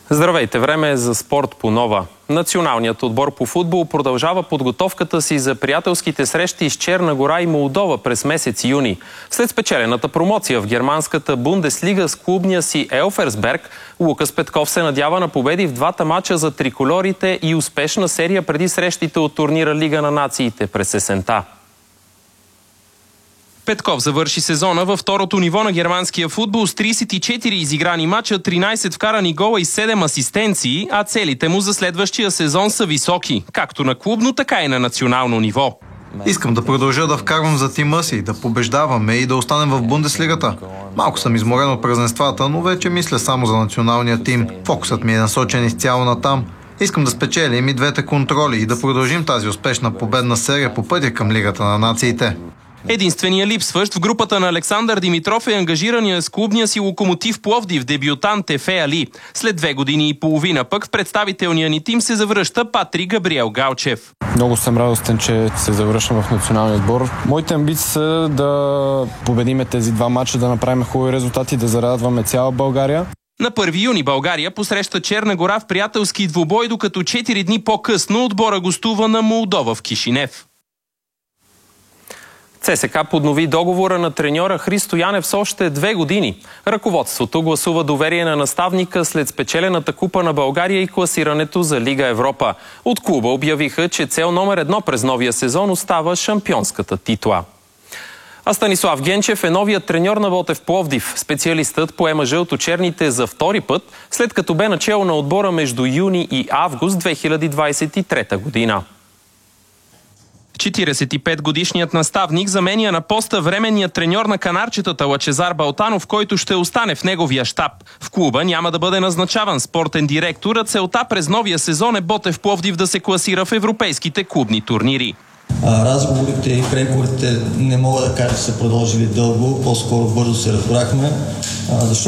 Здравейте, време е за спорт по нова. Националният отбор по футбол продължава подготовката си за приятелските срещи с Черна гора и Молдова през месец юни. След спечелената промоция в германската Бундеслига с клубния си Елферсберг, Лукас Петков се надява на победи в двата мача за триколорите и успешна серия преди срещите от турнира Лига на нациите през есента. Петков завърши сезона във второто ниво на германския футбол с 34 изиграни мача, 13 вкарани гола и 7 асистенции, а целите му за следващия сезон са високи, както на клубно, така и на национално ниво. Искам да продължа да вкарвам за тима си, да побеждаваме и да останем в Бундеслигата. Малко съм изморен от празненствата, но вече мисля само за националния тим. Фокусът ми е насочен изцяло на там. Искам да спечелим и двете контроли и да продължим тази успешна победна серия по пътя към Лигата на нациите. Единственият липсващ в групата на Александър Димитров е ангажирания с клубния си Локомотив Пловдив дебютант Ефе Али. След 2 години и половина пък в представителния ни тим се завръща Патрик Габриел Галчев. Много съм радостен, че се завръщам в националния отбор. Моите амбиции са да победиме тези 2 мача, да направим хубави резултати, да зарадваме цяла България. На 1 юни България посреща Черна гора в приятелски двубой, докато 4 дни по-късно отбора гостува на Молдова в Кишинев. ЦСКА поднови договора на треньора Христо Янев с още 2 години. Ръководството гласува доверие на наставника след спечелената купа на България и класирането за Лига Европа. От клуба обявиха, че цел номер 1 през новия сезон остава шампионската титла. А Станислав Генчев е новият треньор на Ботев Пловдив. Специалистът поема жълточерните за втори път, след като бе начело на отбора между юни и август 2023 година. 45-годишният наставник заменя на поста временният треньор на канарчетата Лъчезар Балтанов, който ще остане в неговия щаб. В клуба няма да бъде назначаван спортен директор, а целта през новия сезон е Ботев Пловдив да се класира в европейските клубни турнири. Разговорите и преговорите не мога да кажа, че са продължили дълго, по-скоро бързо се разбрахме, защото